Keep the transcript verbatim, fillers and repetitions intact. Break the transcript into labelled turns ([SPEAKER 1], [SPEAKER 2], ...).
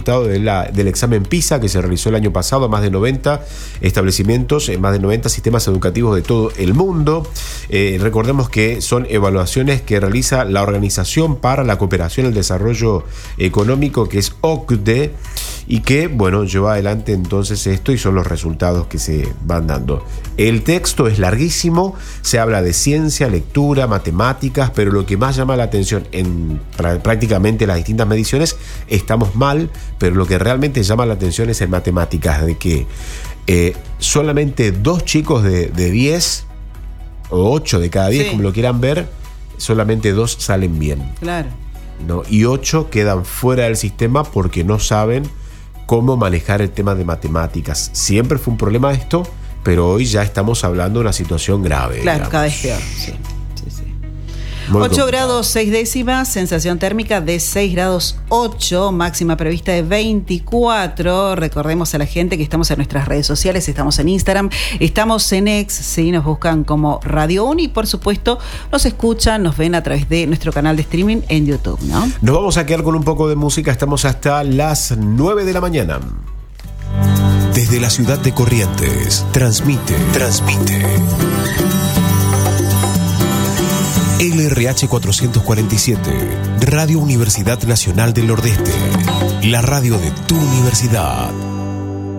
[SPEAKER 1] resultado de la, del examen PISA que se realizó el año pasado a más de noventa establecimientos, en más de noventa sistemas educativos de todo el mundo. Eh, recordemos que son evaluaciones que realiza la Organización para la Cooperación y el Desarrollo Económico, que es O C D E, y que, bueno, lleva adelante entonces esto y son los resultados que se van dando. El texto es larguísimo, se habla de ciencia, lectura, matemáticas, pero lo que más llama la atención en prácticamente las distintas mediciones, estamos mal, pero lo que realmente llama la atención es en matemáticas, de que eh, solamente dos chicos de, de diez o ocho de cada diez, sí, como lo quieran ver, solamente dos salen bien.
[SPEAKER 2] Claro.
[SPEAKER 1] ¿No? Y ocho quedan fuera del sistema porque no saben cómo manejar el tema de matemáticas. Siempre fue un problema esto, pero hoy ya estamos hablando de una situación grave.
[SPEAKER 2] Claro,
[SPEAKER 1] digamos.
[SPEAKER 2] cada vez peor, sí. ocho grados seis décimas, sensación térmica de seis grados ocho, máxima prevista de veinticuatro. Recordemos a la gente que estamos en nuestras redes sociales, estamos en Instagram, estamos en X, sí, nos buscan como Radio Uni y por supuesto nos escuchan, nos ven a través de nuestro canal de streaming en YouTube, ¿no?
[SPEAKER 1] Nos vamos a quedar con un poco de música, estamos hasta las nueve de la mañana.
[SPEAKER 3] Desde la ciudad de Corrientes, transmite, transmite. L R H cuatrocientos cuarenta y siete, Radio Universidad Nacional del Nordeste, la radio de tu universidad.